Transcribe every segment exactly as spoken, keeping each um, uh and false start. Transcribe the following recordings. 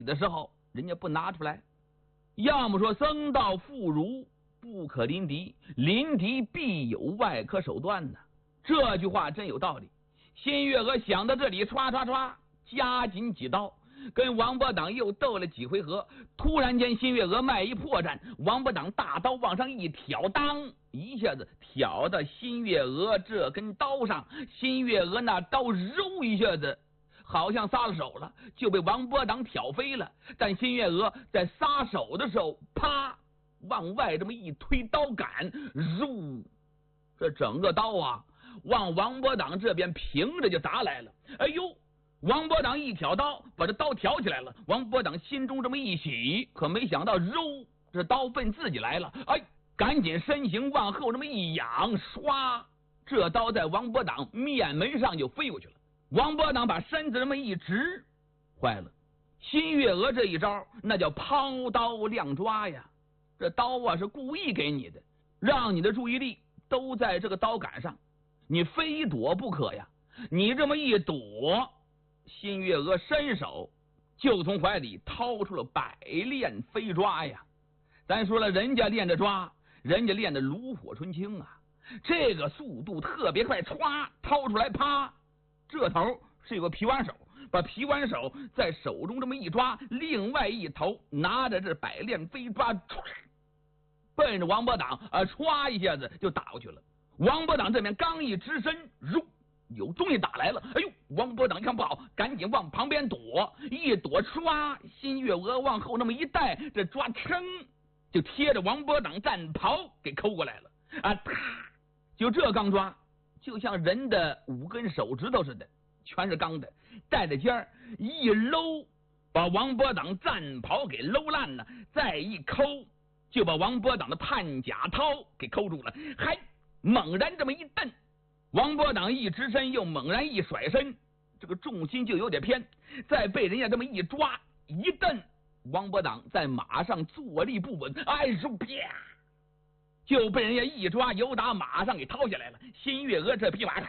的时候，人家不拿出来。要么说僧道妇孺不可临敌，临敌必有外科手段呢。这句话真有道理。新月娥想到这里，唰唰唰加紧几刀，跟王伯党又斗了几回合。突然间，新月娥脉一破绽，王伯党大刀往上一挑，当一下子挑到新月娥这根刀上。新月娥那刀揉一下子好像撒了手了，就被王伯党挑飞了。但新月娥在撒手的时候，啪往外这么一推刀杆，入这整个刀啊往王伯党这边平着就砸来了。哎呦，王伯党一挑刀，把这刀挑起来了。王伯党心中这么一喜，可没想到揉这刀奔自己来了。哎，赶紧身形往后这么一仰，唰，这刀在王伯党面门上就飞过去了。王伯党把身子这么一直，坏了。新月娥这一招那叫抛刀亮抓呀，这刀啊是故意给你的，让你的注意力都在这个刀杆上，你非躲不可呀。你这么一躲，新月娥伸手就从怀里掏出了百炼飞抓呀。咱说了，人家练着抓，人家练的炉火纯青啊，这个速度特别快，歘掏出来，啪，这头是有个皮挽手，把皮挽手在手中这么一抓，另外一头拿着这百炼飞抓，奔着王伯党啊，歘一下子就打过去了。王伯党这边刚一直身，如有东西打来了。哎呦，王伯党一看不好，赶紧往旁边躲，一躲，唰，新月娥往后那么一带，这抓撑就贴着王伯党战袍给抠过来了啊！啪，就这钢抓就像人的五根手指头似的，全是钢的，带着尖儿，一搂把王伯党战袍给搂烂了，再一抠就把王伯党的探甲绦给抠住了，还猛然这么一蹬，王伯党一直身又猛然一甩身，这个重心就有点偏，再被人家这么一抓一蹬，王伯党在马上坐立不稳，哎呦啪，就被人家一抓，由打马上给掏下来了。新月娥这匹马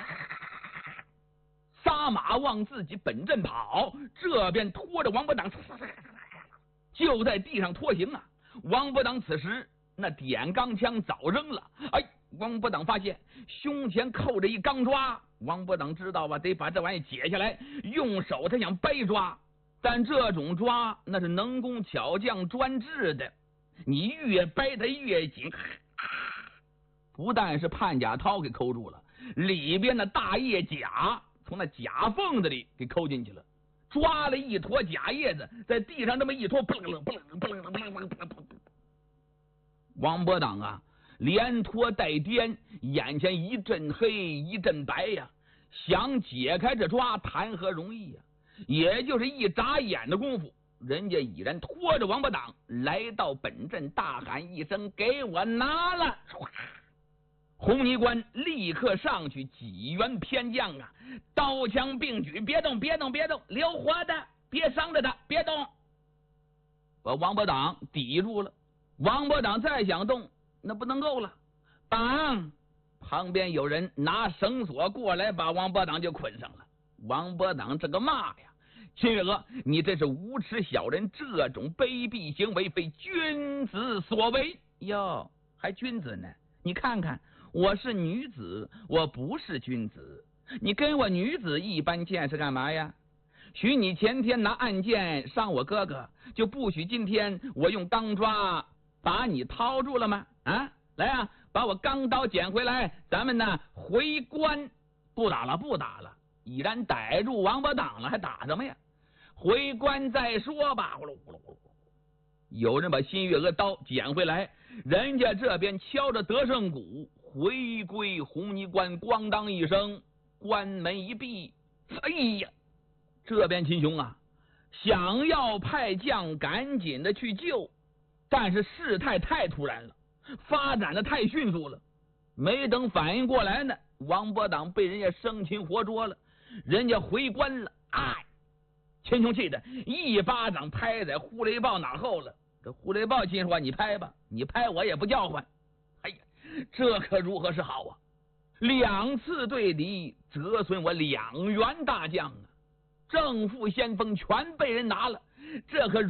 撒马往自己本阵跑，这边拖着王伯党就在地上拖行啊。王伯党此时那点钢枪早扔了，哎，王伯党发现胸前扣着一钢抓，王伯党知道吧，得把这玩意解下来，用手他想掰抓，但这种抓那是能工巧匠专治的，你越掰它越紧，不但是判甲绦给抠住了，里边的大叶甲从那甲缝子里给抠进去了，抓了一坨甲叶子，在地上这么一拖，扑棱扑棱扑棱扑棱扑棱扑棱，王伯党啊连拖带颠，眼前一阵黑一阵白呀，想解开这抓谈何容易呀。也就是一眨眼的功夫，人家已然拖着王伯党来到本阵，大喊一声，给我拿了。红泥官立刻上去几员偏将啊，刀枪并举，别动别动别动，留活的别伤着他，别动，把王伯党抵住了。王伯党再想动那不能够了，绑，旁边有人拿绳索过来，把王伯党就捆上了。王伯党这个骂呀，新月娥，你这是无耻小人，这种卑鄙行为非君子所为。哟，还君子呢？你看看，我是女子，我不是君子，你跟我女子一般见识干嘛呀？许你前天拿暗箭伤我哥哥，就不许今天我用钢抓把你掏住了吗？啊，来啊，把我钢刀捡回来，咱们呢回关。不打了不打了，已然逮住王伯党了，还打什么呀？回关再说吧。呼噜呼噜呼噜，有人把新月娥刀捡回来，人家这边敲着德胜鼓，回归红泥关，咣当一声，关门一闭。哎呀，这边秦雄啊想要派将赶紧的去救，但是事态太突然了，发展的太迅速了，没等反应过来呢，王伯党被人家生擒活捉了，人家回关了。哎，秦雄气的一巴掌拍在胡雷豹脑后了。这胡雷豹心说，你拍吧，你拍我也不叫唤。哎呀，这可如何是好啊？两次对敌，折损我两员大将啊，正副先锋全被人拿了，这可